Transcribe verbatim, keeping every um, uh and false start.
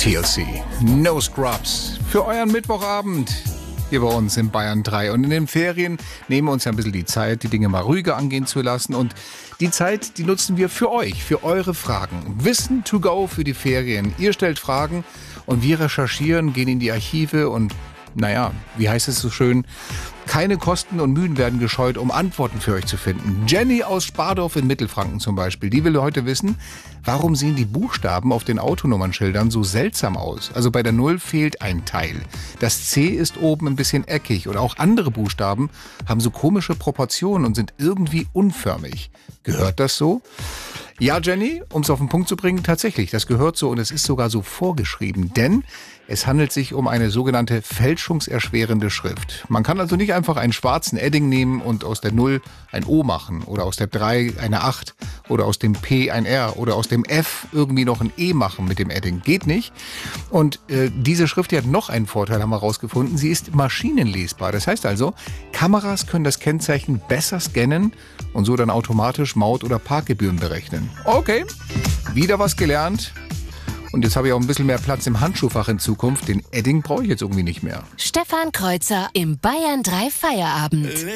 T L C, No Scrubs, für euren Mittwochabend hier bei uns in Bayern drei. Und in den Ferien nehmen wir uns ja ein bisschen die Zeit, die Dinge mal ruhiger angehen zu lassen. Und die Zeit, die nutzen wir für euch, für eure Fragen. Wissen to go für die Ferien. Ihr stellt Fragen und wir recherchieren, gehen in die Archive und naja, wie heißt es so schön? Keine Kosten und Mühen werden gescheut, um Antworten für euch zu finden. Jenny aus Spardorf in Mittelfranken zum Beispiel, die will heute wissen, warum sehen die Buchstaben auf den Autonummernschildern so seltsam aus? Also bei der Null fehlt ein Teil. Das C ist oben ein bisschen eckig und auch andere Buchstaben haben so komische Proportionen und sind irgendwie unförmig. Gehört das so? Ja, Jenny, um es auf den Punkt zu bringen, tatsächlich, das gehört so und es ist sogar so vorgeschrieben, denn es handelt sich um eine sogenannte fälschungserschwerende Schrift. Man kann also nicht einfach einen schwarzen Edding nehmen und aus der Null ein O machen oder aus der drei eine acht oder aus dem P ein R oder aus dem F irgendwie noch ein E machen mit dem Edding. Geht nicht. Und äh, diese Schrift, die hat noch einen Vorteil, haben wir rausgefunden. Sie ist maschinenlesbar. Das heißt also, Kameras können das Kennzeichen besser scannen und so dann automatisch Maut- oder Parkgebühren berechnen. Okay, wieder was gelernt. Und jetzt habe ich auch ein bisschen mehr Platz im Handschuhfach in Zukunft. Den Edding brauche ich jetzt irgendwie nicht mehr. Stefan Kreuzer im Bayern drei Feierabend.